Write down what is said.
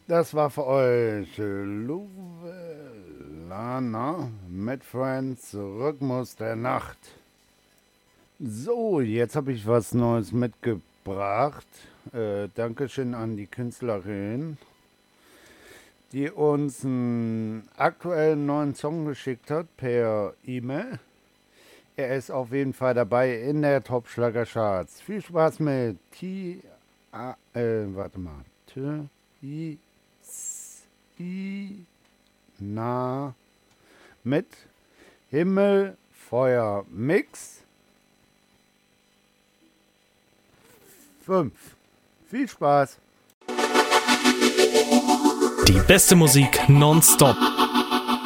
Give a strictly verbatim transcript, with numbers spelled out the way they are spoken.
Das war für euch Luve Lana mit Friends Rhythmus der Nacht. So, jetzt habe ich was Neues mitgebracht. Äh, Dankeschön an die Künstlerin, die uns einen aktuellen neuen Song geschickt hat per E-Mail. Er ist auf jeden Fall dabei in der Top-Schlager-Charts. Viel Spaß mit T. A, äh, warte mal. T. I. S. I. Na. Mit Himmel, Feuer, Mix fünf. Viel Spaß. Die beste Musik nonstop